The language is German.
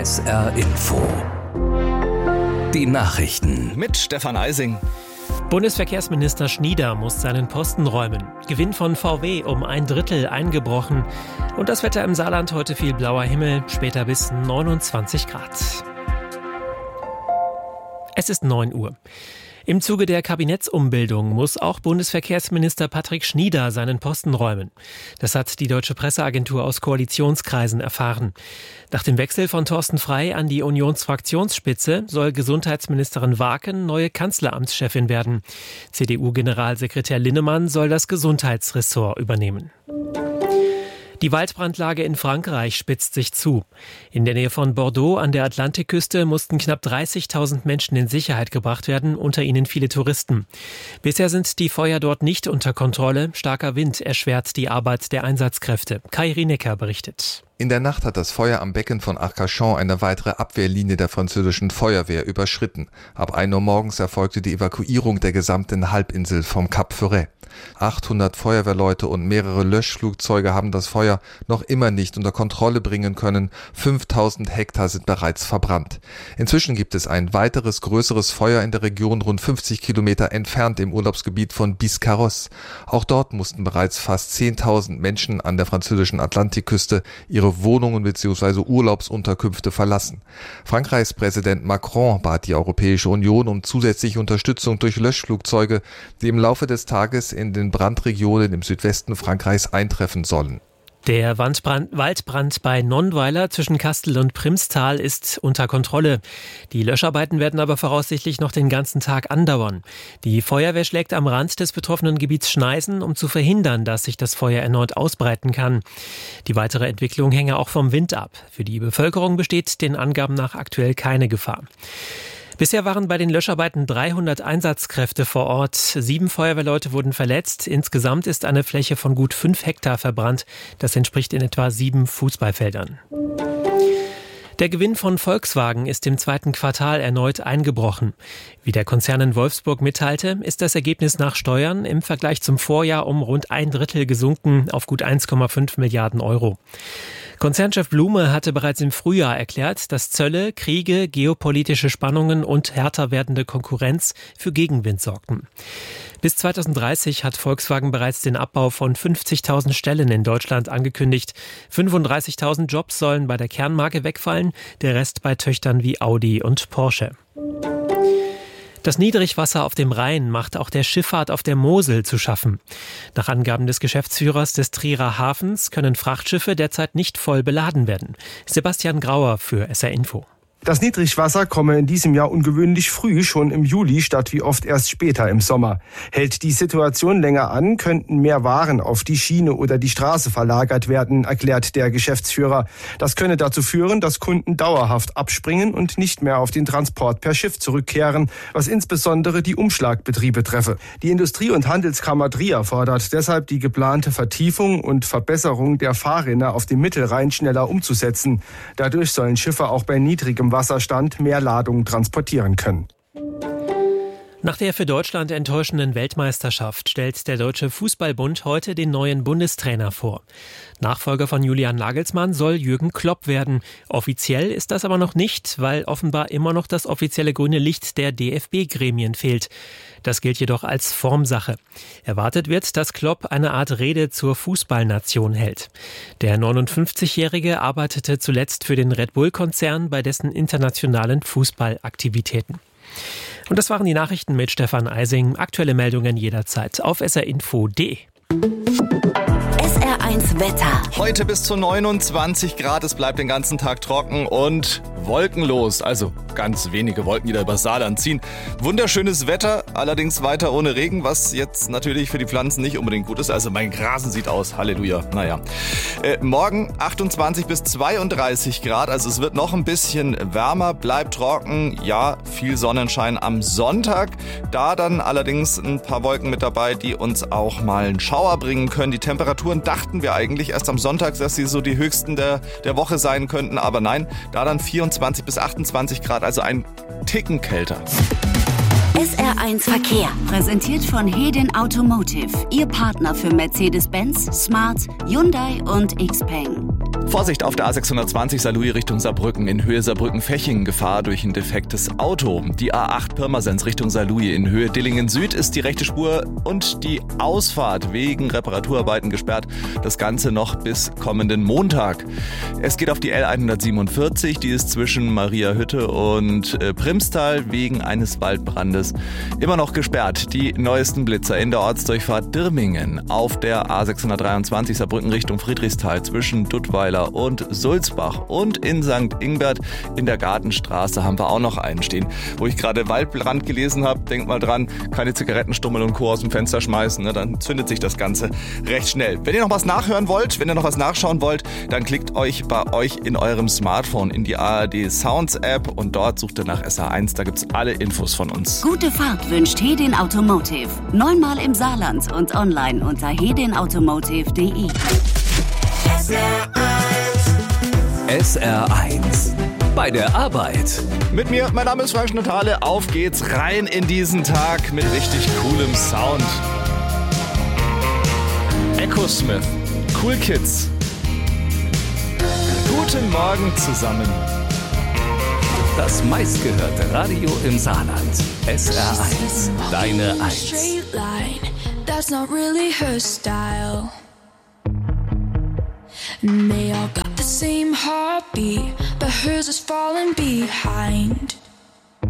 SR Info. Die Nachrichten mit Stefan Eising. Bundesverkehrsminister Schnieder muss seinen Posten räumen. Gewinn von VW um 1/3 eingebrochen. Und das Wetter im Saarland: heute viel blauer Himmel, später bis 29 Grad. Es ist 9 Uhr. Im Zuge der Kabinettsumbildung muss auch Bundesverkehrsminister Patrick Schnieder seinen Posten räumen. Das hat die Deutsche Presseagentur aus Koalitionskreisen erfahren. Nach dem Wechsel von Thorsten Frey an die Unionsfraktionsspitze soll Gesundheitsministerin Waken neue Kanzleramtschefin werden. CDU-Generalsekretär Linnemann soll das Gesundheitsressort übernehmen. Die Waldbrandlage in Frankreich spitzt sich zu. In der Nähe von Bordeaux an der Atlantikküste mussten knapp 30.000 Menschen in Sicherheit gebracht werden, unter ihnen viele Touristen. Bisher sind die Feuer dort nicht unter Kontrolle. Starker Wind erschwert die Arbeit der Einsatzkräfte. Kai Rienecker berichtet. In der Nacht hat das Feuer am Becken von Arcachon eine weitere Abwehrlinie der französischen Feuerwehr überschritten. Ab 1 Uhr morgens erfolgte die Evakuierung der gesamten Halbinsel vom Cap Ferret. 800 Feuerwehrleute und mehrere Löschflugzeuge haben das Feuer noch immer nicht unter Kontrolle bringen können. 5000 Hektar sind bereits verbrannt. Inzwischen gibt es ein weiteres größeres Feuer in der Region rund 50 Kilometer entfernt im Urlaubsgebiet von Biscarrosse. Auch dort mussten bereits fast 10.000 Menschen an der französischen Atlantikküste ihre Wohnungen bzw. Urlaubsunterkünfte verlassen. Frankreichs Präsident Macron bat die Europäische Union um zusätzliche Unterstützung durch Löschflugzeuge, die im Laufe des Tages in den Brandregionen im Südwesten Frankreichs eintreffen sollen. Der Waldbrand bei Nonnweiler zwischen Kastel und Primstal ist unter Kontrolle. Die Löscharbeiten werden aber voraussichtlich noch den ganzen Tag andauern. Die Feuerwehr schlägt am Rand des betroffenen Gebiets Schneisen, um zu verhindern, dass sich das Feuer erneut ausbreiten kann. Die weitere Entwicklung hänge auch vom Wind ab. Für die Bevölkerung besteht den Angaben nach aktuell keine Gefahr. Bisher waren bei den Löscharbeiten 300 Einsatzkräfte vor Ort. 7 Feuerwehrleute wurden verletzt. Insgesamt ist eine Fläche von gut 5 Hektar verbrannt. Das entspricht in etwa 7 Fußballfeldern. Der Gewinn von Volkswagen ist im zweiten Quartal erneut eingebrochen. Wie der Konzern in Wolfsburg mitteilte, ist das Ergebnis nach Steuern im Vergleich zum Vorjahr um rund 1/3 gesunken auf gut 1,5 Milliarden Euro. Konzernchef Blume hatte bereits im Frühjahr erklärt, dass Zölle, Kriege, geopolitische Spannungen und härter werdende Konkurrenz für Gegenwind sorgten. Bis 2030 hat Volkswagen bereits den Abbau von 50.000 Stellen in Deutschland angekündigt. 35.000 Jobs sollen bei der Kernmarke wegfallen, der Rest bei Töchtern wie Audi und Porsche. Das Niedrigwasser auf dem Rhein macht auch der Schifffahrt auf der Mosel zu schaffen. Nach Angaben des Geschäftsführers des Trierer Hafens können Frachtschiffe derzeit nicht voll beladen werden. Sebastian Grauer für SR Info. Das Niedrigwasser komme in diesem Jahr ungewöhnlich früh, schon im Juli, statt wie oft erst später im Sommer. Hält die Situation länger an, könnten mehr Waren auf die Schiene oder die Straße verlagert werden, erklärt der Geschäftsführer. Das könne dazu führen, dass Kunden dauerhaft abspringen und nicht mehr auf den Transport per Schiff zurückkehren, was insbesondere die Umschlagbetriebe treffe. Die Industrie- und Handelskammer Trier fordert deshalb, die geplante Vertiefung und Verbesserung der Fahrrinne auf dem Mittelrhein schneller umzusetzen. Dadurch sollen Schiffe auch bei niedrigem Wasserstand mehr Ladungen transportieren können. Nach der für Deutschland enttäuschenden Weltmeisterschaft stellt der Deutsche Fußballbund heute den neuen Bundestrainer vor. Nachfolger von Julian Nagelsmann soll Jürgen Klopp werden. Offiziell ist das aber noch nicht, weil offenbar immer noch das offizielle grüne Licht der DFB-Gremien fehlt. Das gilt jedoch als Formsache. Erwartet wird, dass Klopp eine Art Rede zur Fußballnation hält. Der 59-Jährige arbeitete zuletzt für den Red Bull-Konzern bei dessen internationalen Fußballaktivitäten. Und das waren die Nachrichten mit Stefan Eising. Aktuelle Meldungen jederzeit auf srinfo.de. SR1 Wetter. Heute bis zu 29 Grad, es bleibt den ganzen Tag trocken und wolkenlos. Also ganz wenige Wolken, die da über Saarland ziehen. Wunderschönes Wetter, allerdings weiter ohne Regen, was jetzt natürlich für die Pflanzen nicht unbedingt gut ist. Also mein Rasen sieht aus, Halleluja. Naja. Morgen 28 bis 32 Grad, also es wird noch ein bisschen wärmer, bleibt trocken. Ja, viel Sonnenschein am Sonntag. Da dann allerdings ein paar Wolken mit dabei, die uns auch mal einen Schauer bringen können. Die Temperaturen dachten wir eigentlich erst am Sonntag, dass sie so die höchsten der Woche sein könnten, aber nein, da dann 24 bis 28 Grad, also ein Ticken kälter. SR1 Verkehr, präsentiert von Hedin Automotive, Ihr Partner für Mercedes-Benz, Smart, Hyundai und XPeng. Vorsicht auf der A620 Saarlouis Richtung Saarbrücken, in Höhe Saarbrücken-Feching, Gefahr durch ein defektes Auto. Die A8 Pirmasens Richtung Saarlouis, in Höhe Dillingen Süd ist die rechte Spur und die Ausfahrt wegen Reparaturarbeiten gesperrt. Das Ganze noch bis kommenden Montag. Es geht auf die L147, die ist zwischen Mariahütte und Primstal wegen eines Waldbrandes immer noch gesperrt. Die neuesten Blitzer in der Ortsdurchfahrt Dirmingen, auf der A623 Saarbrücken Richtung Friedrichsthal zwischen Duttweiler und Sulzbach und in St. Ingbert in der Gartenstraße haben wir auch noch einen stehen. Wo ich gerade Waldbrand gelesen habe, denkt mal dran, keine Zigarettenstummel und Co. aus dem Fenster schmeißen, ne? Dann zündet sich das Ganze recht schnell. Wenn ihr noch was nachhören wollt, wenn ihr noch was nachschauen wollt, dann klickt euch bei euch in eurem Smartphone in die ARD Sounds App und dort sucht ihr nach SR1, da gibt's alle Infos von uns. Gute Fahrt wünscht Hedin Automotive. 9-mal im Saarland und online unter hedinautomotive.de. SR1 bei der Arbeit. Mit mir, mein Name ist Frank Schnatale. Auf geht's rein in diesen Tag mit richtig coolem Sound. Echo Smith, Cool Kids. Guten Morgen zusammen. Das meistgehörte Radio im Saarland. SR1, deine 1. That's not really her style. And they all got the same heartbeat, but hers is falling behind.